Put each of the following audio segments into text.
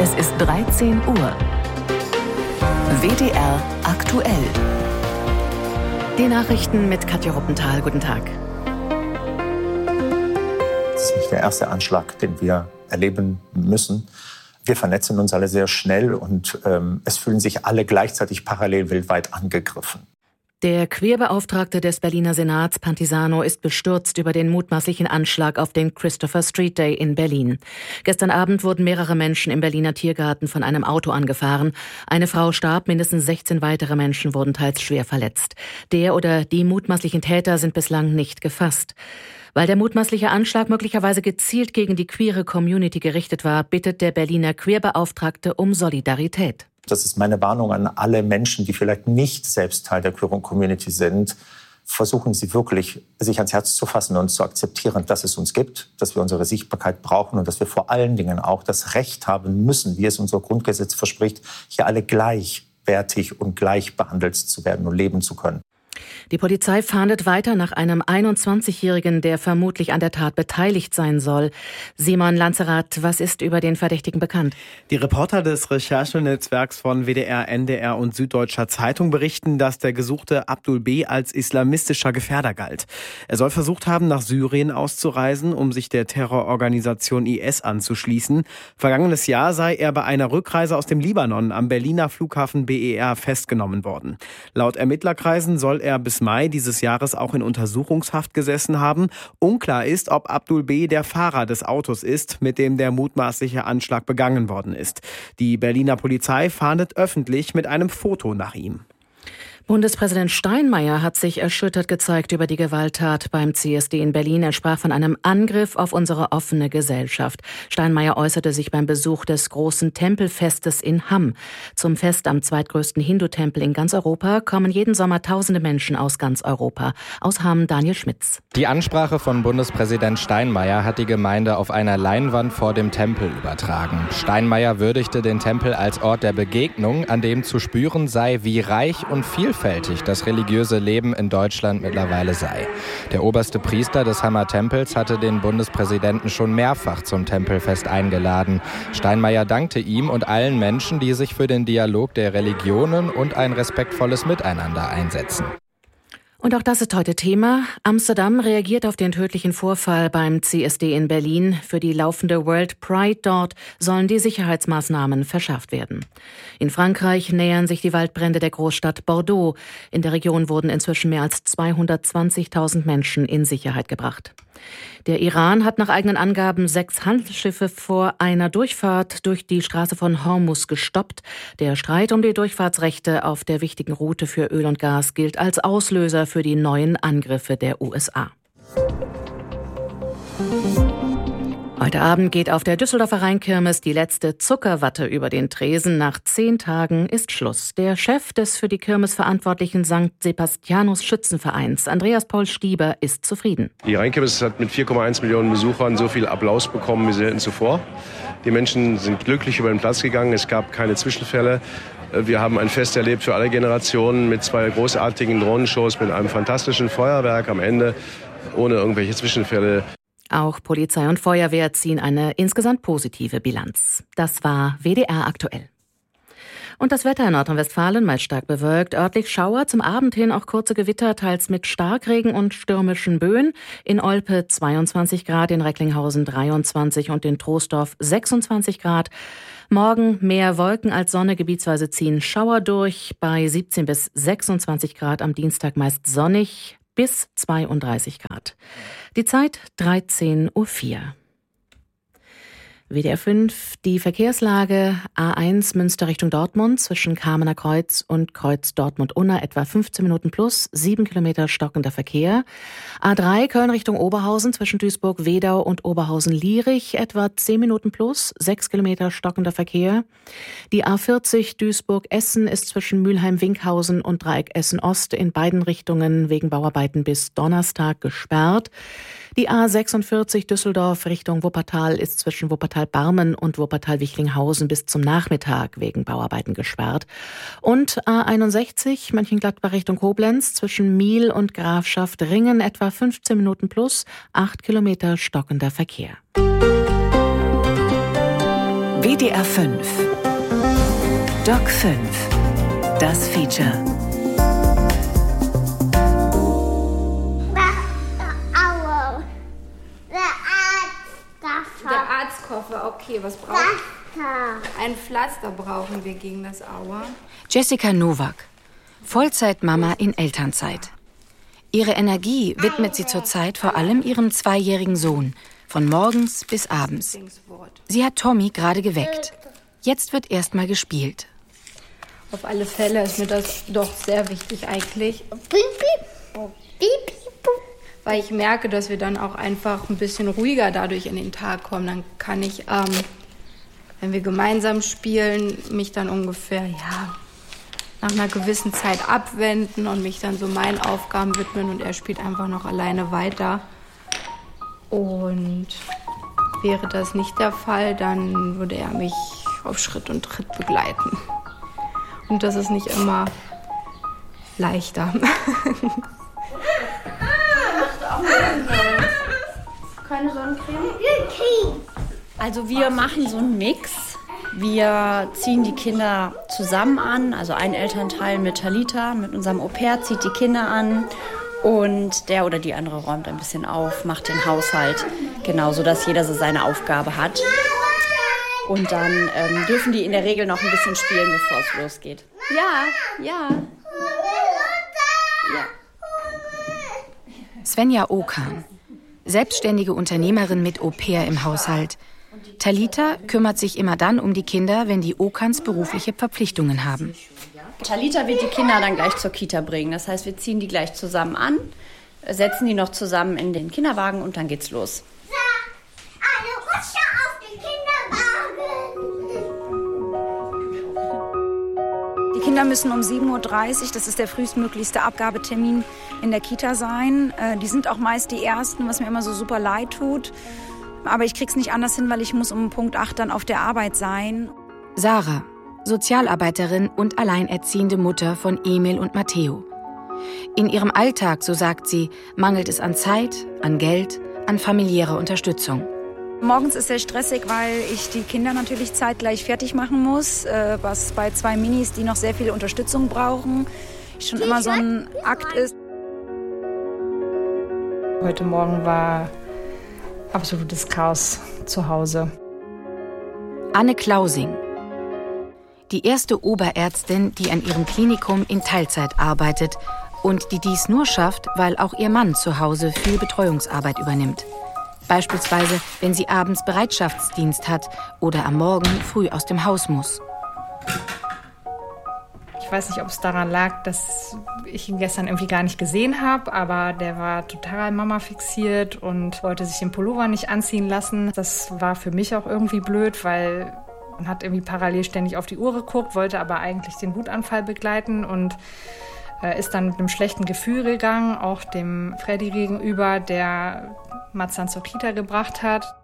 Es ist 13 Uhr. WDR aktuell. Die Nachrichten mit Katja Ruppenthal. Guten Tag. Das ist nicht der erste Anschlag, den wir erleben müssen. Wir vernetzen uns alle sehr schnell und es fühlen sich alle gleichzeitig parallel weltweit angegriffen. Der Queerbeauftragte des Berliner Senats, Pantisano, ist bestürzt über den mutmaßlichen Anschlag auf den Christopher Street Day in Berlin. Gestern Abend wurden mehrere Menschen im Berliner Tiergarten von einem Auto angefahren. Eine Frau starb, mindestens 16 weitere Menschen wurden teils schwer verletzt. Der oder die mutmaßlichen Täter sind bislang nicht gefasst. Weil der mutmaßliche Anschlag möglicherweise gezielt gegen die queere Community gerichtet war, bittet der Berliner Queerbeauftragte um Solidarität. Das ist meine Warnung an alle Menschen, die vielleicht nicht selbst Teil der queeren Community sind. Versuchen Sie wirklich, sich ans Herz zu fassen und zu akzeptieren, dass es uns gibt, dass wir unsere Sichtbarkeit brauchen und dass wir vor allen Dingen auch das Recht haben müssen, wie es unser Grundgesetz verspricht, hier alle gleichwertig und gleich behandelt zu werden und leben zu können. Die Polizei fahndet weiter nach einem 21-Jährigen, der vermutlich an der Tat beteiligt sein soll. Simon Lanzerath, was ist über den Verdächtigen bekannt? Die Reporter des Recherchenetzwerks von WDR, NDR und Süddeutscher Zeitung berichten, dass der gesuchte Abdul B. als islamistischer Gefährder galt. Er soll versucht haben, nach Syrien auszureisen, um sich der Terrororganisation IS anzuschließen. Vergangenes Jahr sei er bei einer Rückreise aus dem Libanon am Berliner Flughafen BER festgenommen worden. Laut Ermittlerkreisen soll er bis Mai dieses Jahres auch in Untersuchungshaft gesessen haben. Unklar ist, ob Abdul B. der Fahrer des Autos ist, mit dem der mutmaßliche Anschlag begangen worden ist. Die Berliner Polizei fahndet öffentlich mit einem Foto nach ihm. Bundespräsident Steinmeier hat sich erschüttert gezeigt über die Gewalttat beim CSD in Berlin. Er sprach von einem Angriff auf unsere offene Gesellschaft. Steinmeier äußerte sich beim Besuch des großen Tempelfestes in Hamm. Zum Fest am zweitgrößten Hindu-Tempel in ganz Europa kommen jeden Sommer tausende Menschen aus ganz Europa. Aus Hamm Daniel Schmitz. Die Ansprache von Bundespräsident Steinmeier hat die Gemeinde auf einer Leinwand vor dem Tempel übertragen. Steinmeier würdigte den Tempel als Ort der Begegnung, an dem zu spüren sei, wie reich und vielfältig das religiöse Leben in Deutschland mittlerweile sei. Der oberste Priester des Hammer Tempels hatte den Bundespräsidenten schon mehrfach zum Tempelfest eingeladen. Steinmeier dankte ihm und allen Menschen, die sich für den Dialog der Religionen und ein respektvolles Miteinander einsetzen. Und auch das ist heute Thema. Amsterdam reagiert auf den tödlichen Vorfall beim CSD in Berlin. Für die laufende World Pride dort sollen die Sicherheitsmaßnahmen verschärft werden. In Frankreich nähern sich die Waldbrände der Großstadt Bordeaux. In der Region wurden inzwischen mehr als 220.000 Menschen in Sicherheit gebracht. Der Iran hat nach eigenen Angaben 6 Handelsschiffe vor einer Durchfahrt durch die Straße von Hormuz gestoppt. Der Streit um die Durchfahrtsrechte auf der wichtigen Route für Öl und Gas gilt als Auslöser für die neuen Angriffe der USA. Heute Abend geht auf der Düsseldorfer Rheinkirmes die letzte Zuckerwatte über den Tresen. Nach 10 Tagen ist Schluss. Der Chef des für die Kirmes verantwortlichen St. Sebastianus Schützenvereins, Andreas Paul Stieber, ist zufrieden. Die Rheinkirmes hat mit 4,1 Millionen Besuchern so viel Applaus bekommen wie selten zuvor. Die Menschen sind glücklich über den Platz gegangen. Es gab keine Zwischenfälle. Wir haben ein Fest erlebt für alle Generationen mit 2 großartigen Drohnenshows, mit einem fantastischen Feuerwerk am Ende, ohne irgendwelche Zwischenfälle. Auch Polizei und Feuerwehr ziehen eine insgesamt positive Bilanz. Das war WDR aktuell. Und das Wetter in Nordrhein-Westfalen meist stark bewölkt, örtlich Schauer, zum Abend hin auch kurze Gewitter, teils mit Starkregen und stürmischen Böen. In Olpe 22 Grad, in Recklinghausen 23 und in Troisdorf 26 Grad. Morgen mehr Wolken als Sonne, gebietsweise ziehen Schauer durch, bei 17 bis 26 Grad, am Dienstag meist sonnig bis 32 Grad. Die Zeit 13:04 Uhr. WDR 5, die Verkehrslage A1 Münster Richtung Dortmund zwischen Kamener Kreuz und Kreuz Dortmund-Unna etwa 15 Minuten plus, 7 Kilometer stockender Verkehr. A3 Köln Richtung Oberhausen zwischen Duisburg-Wedau und Oberhausen-Lierich etwa 10 Minuten plus, 6 Kilometer stockender Verkehr. Die A40 Duisburg-Essen ist zwischen Mülheim-Winkhausen und Dreieck Essen-Ost in beiden Richtungen wegen Bauarbeiten bis Donnerstag gesperrt. Die A46 Düsseldorf Richtung Wuppertal ist zwischen Wuppertal-Barmen und Wuppertal-Wichlinghausen bis zum Nachmittag wegen Bauarbeiten gesperrt. Und A61 Mönchengladbach Richtung Koblenz zwischen Miel und Grafschaft Ringen etwa 15 Minuten plus, 8 Kilometer stockender Verkehr. WDR 5. Doc 5. Das Feature. Der Arztkoffer, okay, was brauchen wir? Ein Pflaster brauchen wir gegen das Aua. Jessica Nowak, Vollzeitmama in Elternzeit. Ihre Energie widmet sie zurzeit vor allem ihrem 2-jährigen Sohn, von morgens bis abends. Sie hat Tommy gerade geweckt. Jetzt wird erstmal gespielt. Auf alle Fälle ist mir das doch sehr wichtig eigentlich. Weil ich merke, dass wir dann auch einfach ein bisschen ruhiger dadurch in den Tag kommen. Dann kann ich, wenn wir gemeinsam spielen, mich dann ungefähr, nach einer gewissen Zeit abwenden und mich dann so meinen Aufgaben widmen und er spielt einfach noch alleine weiter. Und wäre das nicht der Fall, dann würde er mich auf Schritt und Tritt begleiten. Und das ist nicht immer leichter. Keine Sonnencreme? Also wir machen so einen Mix. Wir ziehen die Kinder zusammen an, also ein Elternteil mit Talita, mit unserem Au-pair, zieht die Kinder an und der oder die andere räumt ein bisschen auf, macht den Haushalt, genau, sodass jeder so seine Aufgabe hat. Und dann dürfen die in der Regel noch ein bisschen spielen, bevor es losgeht. Ja. Svenja Okan, selbstständige Unternehmerin mit Au-pair im Haushalt. Talita kümmert sich immer dann um die Kinder, wenn die Okans berufliche Verpflichtungen haben. Talita wird die Kinder dann gleich zur Kita bringen. Das heißt, wir ziehen die gleich zusammen an, setzen die noch zusammen in den Kinderwagen und dann geht's los. Eine Rutsche auf den Kinderwagen! Die Kinder müssen um 7.30 Uhr, das ist der frühestmöglichste Abgabetermin in der Kita sein. Die sind auch meist die Ersten, was mir immer so super leid tut. Aber ich krieg's nicht anders hin, weil ich muss um Punkt 8 dann auf der Arbeit sein. Sarah, Sozialarbeiterin und alleinerziehende Mutter von Emil und Matteo. In ihrem Alltag, so sagt sie, mangelt es an Zeit, an Geld, an familiärer Unterstützung. Morgens ist sehr stressig, weil ich die Kinder natürlich zeitgleich fertig machen muss, was bei 2 Minis, die noch sehr viel Unterstützung brauchen, schon immer so ein Akt ist. Heute Morgen war absolutes Chaos zu Hause. Anne Klausing, die erste Oberärztin, die an ihrem Klinikum in Teilzeit arbeitet und die dies nur schafft, weil auch ihr Mann zu Hause viel Betreuungsarbeit übernimmt. Beispielsweise, wenn sie abends Bereitschaftsdienst hat oder am Morgen früh aus dem Haus muss. Ich weiß nicht, ob es daran lag, dass ich ihn gestern irgendwie gar nicht gesehen habe, aber der war total Mama fixiert und wollte sich den Pullover nicht anziehen lassen. Das war für mich auch irgendwie blöd, weil man hat irgendwie parallel ständig auf die Uhr geguckt, wollte aber eigentlich den Wutanfall begleiten und ist dann mit einem schlechten Gefühl gegangen, auch dem Freddy gegenüber, der Mats dann zur Kita gebracht hat.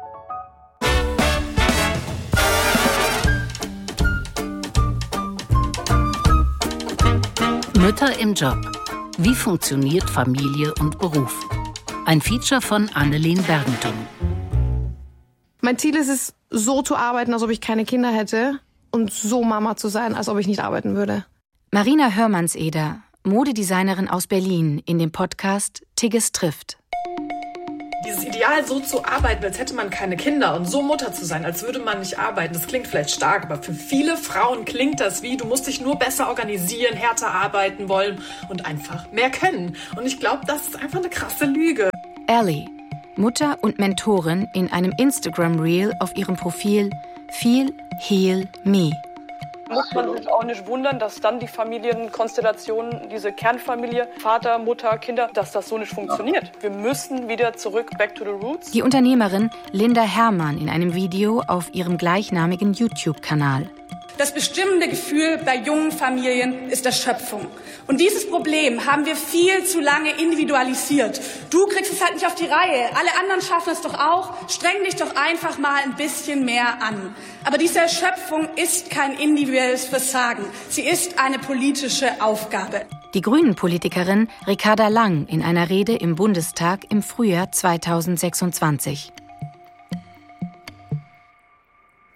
Mütter im Job. Wie funktioniert Familie und Beruf? Ein Feature von Annelien Bergenton. Mein Ziel ist es, so zu arbeiten, als ob ich keine Kinder hätte und so Mama zu sein, als ob ich nicht arbeiten würde. Marina Hörmannseder, Modedesignerin aus Berlin, in dem Podcast Tigges trifft. Dieses Ideal, so zu arbeiten, als hätte man keine Kinder und so Mutter zu sein, als würde man nicht arbeiten, das klingt vielleicht stark, aber für viele Frauen klingt das wie, du musst dich nur besser organisieren, härter arbeiten wollen und einfach mehr können. Und ich glaube, das ist einfach eine krasse Lüge. Ellie, Mutter und Mentorin in einem Instagram-Reel auf ihrem Profil Feel, Heal, Me. Muss man sich auch nicht wundern, dass dann die Familienkonstellation, diese Kernfamilie, Vater, Mutter, Kinder, dass das so nicht funktioniert. Wir müssen wieder zurück, back to the roots. Die Unternehmerin Linda Herrmann in einem Video auf ihrem gleichnamigen YouTube-Kanal. Das bestimmende Gefühl bei jungen Familien ist Erschöpfung. Und dieses Problem haben wir viel zu lange individualisiert. Du kriegst es halt nicht auf die Reihe. Alle anderen schaffen es doch auch. Streng dich doch einfach mal ein bisschen mehr an. Aber diese Erschöpfung ist kein individuelles Versagen. Sie ist eine politische Aufgabe. Die Grünen-Politikerin Ricarda Lang in einer Rede im Bundestag im Frühjahr 2026.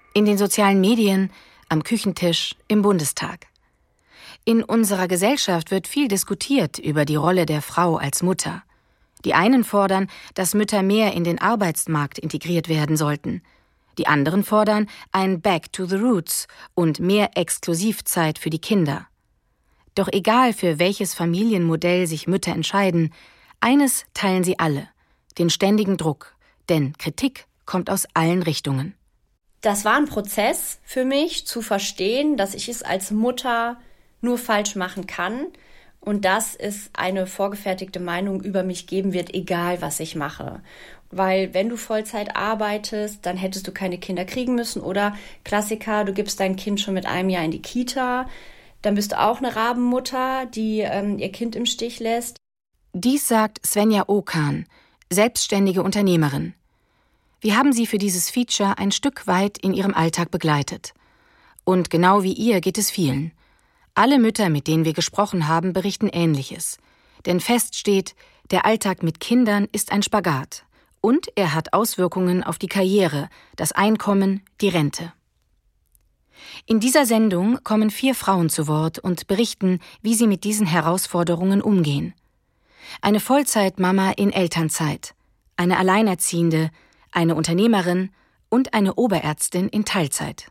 In den sozialen Medien, am Küchentisch, im Bundestag. In unserer Gesellschaft wird viel diskutiert über die Rolle der Frau als Mutter. Die einen fordern, dass Mütter mehr in den Arbeitsmarkt integriert werden sollten. Die anderen fordern ein Back to the Roots und mehr Exklusivzeit für die Kinder. Doch egal, für welches Familienmodell sich Mütter entscheiden, eines teilen sie alle: den ständigen Druck. Denn Kritik kommt aus allen Richtungen. Das war ein Prozess für mich, zu verstehen, dass ich es als Mutter nur falsch machen kann und dass es eine vorgefertigte Meinung über mich geben wird, egal was ich mache. Weil wenn du Vollzeit arbeitest, dann hättest du keine Kinder kriegen müssen. Oder Klassiker, du gibst dein Kind schon mit 1 Jahr in die Kita, dann bist du auch eine Rabenmutter, die ihr Kind im Stich lässt. Dies sagt Svenja Okan, selbstständige Unternehmerin. Wir haben sie für dieses Feature ein Stück weit in ihrem Alltag begleitet. Und genau wie ihr geht es vielen. Alle Mütter, mit denen wir gesprochen haben, berichten Ähnliches. Denn fest steht, der Alltag mit Kindern ist ein Spagat. Und er hat Auswirkungen auf die Karriere, das Einkommen, die Rente. In dieser Sendung kommen 4 Frauen zu Wort und berichten, wie sie mit diesen Herausforderungen umgehen. Eine Vollzeitmama in Elternzeit, eine Alleinerziehende, eine Unternehmerin und eine Oberärztin in Teilzeit.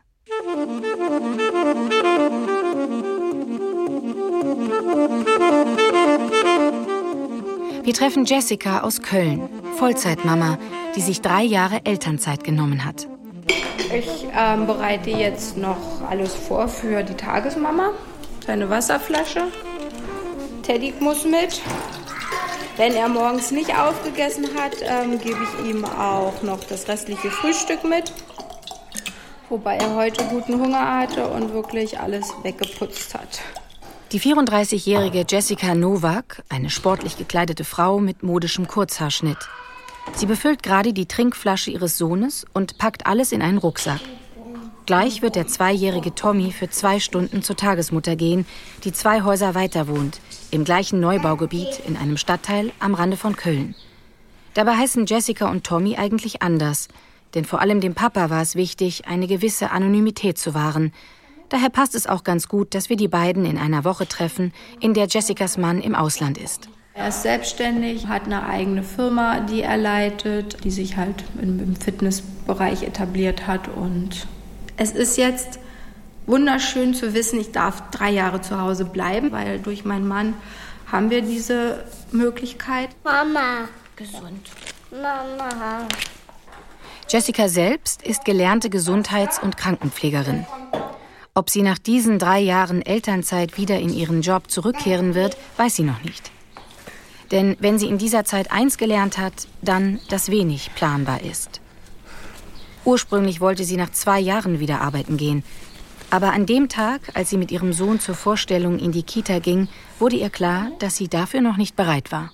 Wir treffen Jessica aus Köln, Vollzeitmama, die sich 3 Jahre Elternzeit genommen hat. Ich bereite jetzt noch alles vor für die Tagesmama. Seine Wasserflasche. Teddy muss mit. Wenn er morgens nicht aufgegessen hat, gebe ich ihm auch noch das restliche Frühstück mit. Wobei er heute guten Hunger hatte und wirklich alles weggeputzt hat. Die 34-jährige Jessica Nowak, eine sportlich gekleidete Frau mit modischem Kurzhaarschnitt. Sie befüllt gerade die Trinkflasche ihres Sohnes und packt alles in einen Rucksack. Gleich wird der 2-jährige Tommy für 2 Stunden zur Tagesmutter gehen, die 2 Häuser weiter wohnt, im gleichen Neubaugebiet in einem Stadtteil am Rande von Köln. Dabei heißen Jessica und Tommy eigentlich anders, denn vor allem dem Papa war es wichtig, eine gewisse Anonymität zu wahren. Daher passt es auch ganz gut, dass wir die beiden in einer Woche treffen, in der Jessicas Mann im Ausland ist. Er ist selbstständig, hat eine eigene Firma, die er leitet, die sich halt im Fitnessbereich etabliert hat. Und es ist jetzt wunderschön zu wissen, ich darf 3 Jahre zu Hause bleiben, weil durch meinen Mann haben wir diese Möglichkeit. Mama. Gesund. Mama. Jessica selbst ist gelernte Gesundheits- und Krankenpflegerin. Ob sie nach diesen 3 Jahren Elternzeit wieder in ihren Job zurückkehren wird, weiß sie noch nicht. Denn wenn sie in dieser Zeit eins gelernt hat, dann, dass wenig planbar ist. Ursprünglich wollte sie nach 2 Jahren wieder arbeiten gehen. Aber an dem Tag, als sie mit ihrem Sohn zur Vorstellung in die Kita ging, wurde ihr klar, dass sie dafür noch nicht bereit war.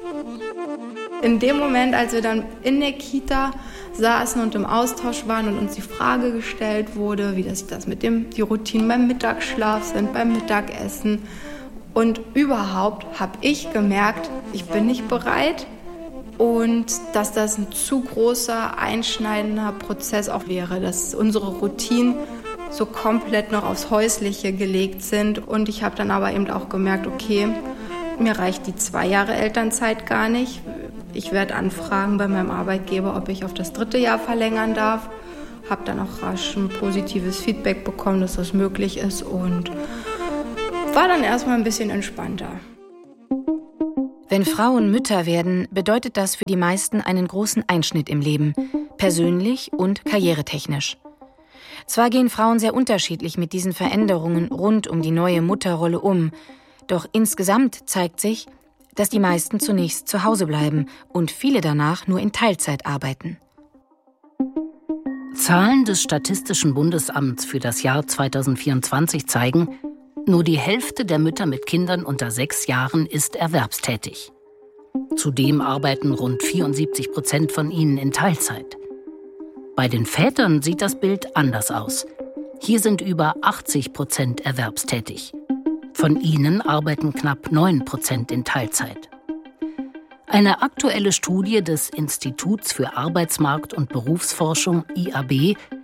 In dem Moment, als wir dann in der Kita saßen und im Austausch waren und uns die Frage gestellt wurde, wie das mit die Routinen beim Mittagsschlaf sind, beim Mittagessen. Und überhaupt habe ich gemerkt, ich bin nicht bereit und dass das ein zu großer, einschneidender Prozess auch wäre, dass unsere Routinen so komplett noch aufs Häusliche gelegt sind. Und ich habe dann aber eben auch gemerkt, okay, mir reicht die 2 Jahre Elternzeit gar nicht. Ich werde anfragen bei meinem Arbeitgeber, ob ich auf das 3. Jahr verlängern darf. Habe dann auch rasch ein positives Feedback bekommen, dass das möglich ist und war dann erstmal ein bisschen entspannter. Wenn Frauen Mütter werden, bedeutet das für die meisten einen großen Einschnitt im Leben, persönlich und karrieretechnisch. Zwar gehen Frauen sehr unterschiedlich mit diesen Veränderungen rund um die neue Mutterrolle um, doch insgesamt zeigt sich, dass die meisten zunächst zu Hause bleiben und viele danach nur in Teilzeit arbeiten. Zahlen des Statistischen Bundesamts für das Jahr 2024 zeigen, nur die Hälfte der Mütter mit Kindern unter 6 Jahren ist erwerbstätig. Zudem arbeiten rund 74% von ihnen in Teilzeit. Bei den Vätern sieht das Bild anders aus. Hier sind über 80% erwerbstätig. Von ihnen arbeiten knapp 9% in Teilzeit. Eine aktuelle Studie des Instituts für Arbeitsmarkt- und Berufsforschung IAB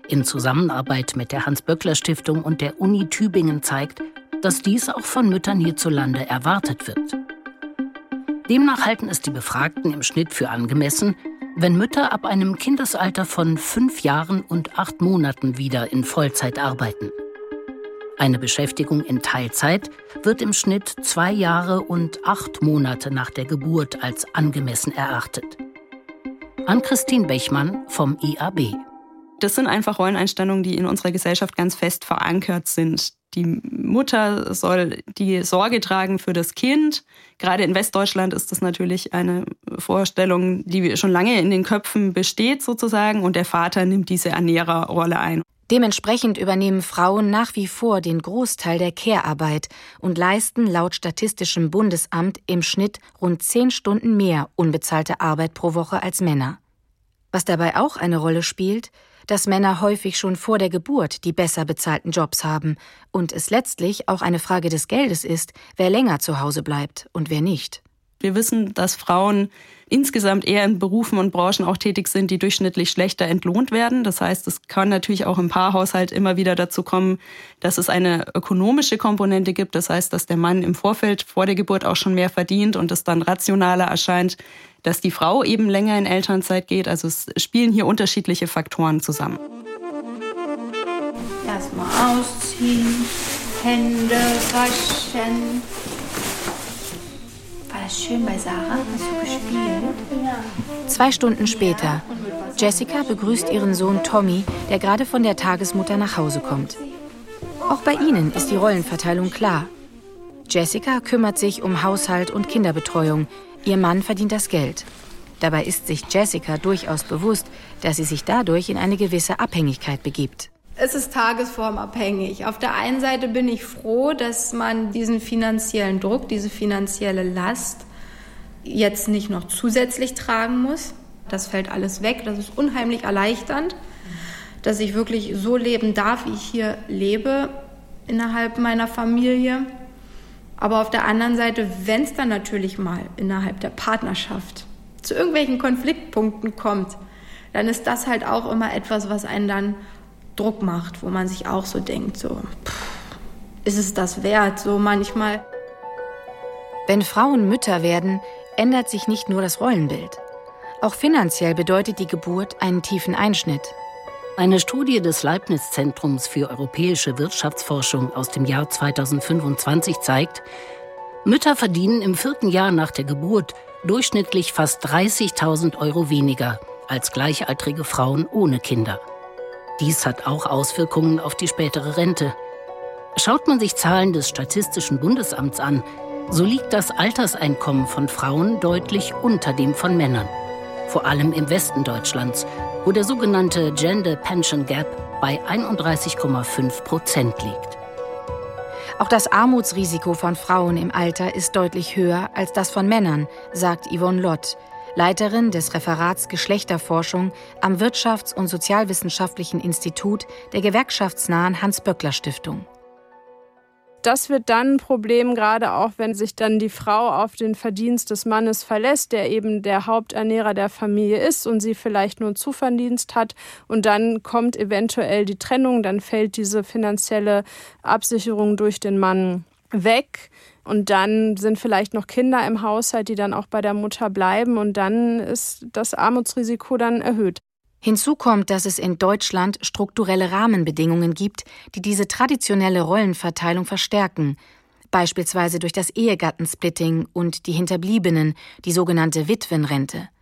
in Zusammenarbeit mit der Hans-Böckler-Stiftung und der Uni Tübingen zeigt, dass dies auch von Müttern hierzulande erwartet wird. Demnach halten es die Befragten im Schnitt für angemessen, wenn Mütter ab einem Kindesalter von 5 Jahren und 8 Monaten wieder in Vollzeit arbeiten. Eine Beschäftigung in Teilzeit wird im Schnitt 2 Jahre und 8 Monate nach der Geburt als angemessen erachtet. Ann-Christine Bechmann vom IAB. Das sind einfach Rolleneinstellungen, die in unserer Gesellschaft ganz fest verankert sind. Die Mutter soll die Sorge tragen für das Kind. Gerade in Westdeutschland ist das natürlich eine Vorstellung, die schon lange in den Köpfen besteht sozusagen. Und der Vater nimmt diese Ernährerrolle ein. Dementsprechend übernehmen Frauen nach wie vor den Großteil der Care-Arbeit und leisten laut Statistischem Bundesamt im Schnitt rund 10 Stunden mehr unbezahlte Arbeit pro Woche als Männer. Was dabei auch eine Rolle spielt, dass Männer häufig schon vor der Geburt die besser bezahlten Jobs haben und es letztlich auch eine Frage des Geldes ist, wer länger zu Hause bleibt und wer nicht. Wir wissen, dass Frauen insgesamt eher in Berufen und Branchen auch tätig sind, die durchschnittlich schlechter entlohnt werden. Das heißt, es kann natürlich auch im Paarhaushalt immer wieder dazu kommen, dass es eine ökonomische Komponente gibt. Das heißt, dass der Mann im Vorfeld vor der Geburt auch schon mehr verdient und es dann rationaler erscheint, dass die Frau eben länger in Elternzeit geht. Also es spielen hier unterschiedliche Faktoren zusammen. Erstmal ausziehen, Hände waschen. War das schön bei Sarah? Hast du gespielt? Ja. 2 Stunden später. Jessica begrüßt ihren Sohn Tommy, der gerade von der Tagesmutter nach Hause kommt. Auch bei ihnen ist die Rollenverteilung klar. Jessica kümmert sich um Haushalt und Kinderbetreuung. Ihr Mann verdient das Geld. Dabei ist sich Jessica durchaus bewusst, dass sie sich dadurch in eine gewisse Abhängigkeit begibt. Es ist tagesformabhängig. Auf der einen Seite bin ich froh, dass man diesen finanziellen Druck, diese finanzielle Last jetzt nicht noch zusätzlich tragen muss. Das fällt alles weg. Das ist unheimlich erleichternd, dass ich wirklich so leben darf, wie ich hier lebe, innerhalb meiner Familie. Aber auf der anderen Seite, wenn es dann natürlich mal innerhalb der Partnerschaft zu irgendwelchen Konfliktpunkten kommt, dann ist das halt auch immer etwas, was einen dann Druck macht, wo man sich auch so denkt, so, ist es das wert, so manchmal. Wenn Frauen Mütter werden, ändert sich nicht nur das Rollenbild. Auch finanziell bedeutet die Geburt einen tiefen Einschnitt. Eine Studie des Leibniz-Zentrums für europäische Wirtschaftsforschung aus dem Jahr 2025 zeigt, Mütter verdienen im 4. Jahr nach der Geburt durchschnittlich fast 30.000 € weniger als gleichaltrige Frauen ohne Kinder. Dies hat auch Auswirkungen auf die spätere Rente. Schaut man sich Zahlen des Statistischen Bundesamts an, so liegt das Alterseinkommen von Frauen deutlich unter dem von Männern. Vor allem im Westen Deutschlands, wo der sogenannte Gender Pension Gap bei 31,5% liegt. Auch das Armutsrisiko von Frauen im Alter ist deutlich höher als das von Männern, sagt Yvonne Lott, Leiterin des Referats Geschlechterforschung am Wirtschafts- und Sozialwissenschaftlichen Institut der gewerkschaftsnahen Hans-Böckler-Stiftung. Das wird dann ein Problem, gerade auch wenn sich dann die Frau auf den Verdienst des Mannes verlässt, der eben der Haupternährer der Familie ist und sie vielleicht nur einen Zuverdienst hat. Und dann kommt eventuell die Trennung, dann fällt diese finanzielle Absicherung durch den Mann weg. Und dann sind vielleicht noch Kinder im Haushalt, die dann auch bei der Mutter bleiben. Und dann ist das Armutsrisiko dann erhöht. Hinzu kommt, dass es in Deutschland strukturelle Rahmenbedingungen gibt, die diese traditionelle Rollenverteilung verstärken. Beispielsweise durch das Ehegattensplitting und die Hinterbliebenen, die sogenannte Witwenrente.